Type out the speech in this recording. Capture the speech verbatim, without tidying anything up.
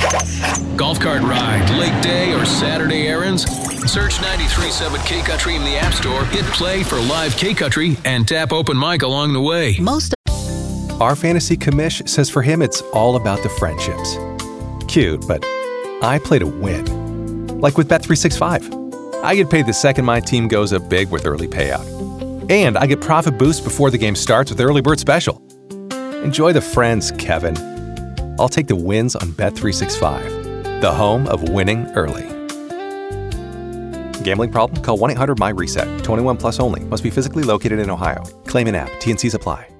Golf cart ride, late day, or Saturday errands? Search ninety-three point seven K-Country in the App Store, hit play for live K-Country, and tap open mic along the way. Most Our fantasy commish says for him it's all about the friendships. Cute, but I play to win. Like with Bet three sixty-five. I get paid the second my team goes up big with early payout. And I get profit boost before the game starts with Early Bird Special. Enjoy the friends, Kevin. I'll take the wins on Bet three sixty-five, the home of winning early. Gambling problem? Call one eight hundred M Y RESET. twenty-one plus only. Must be physically located in Ohio. Claim in app. T N Cs apply.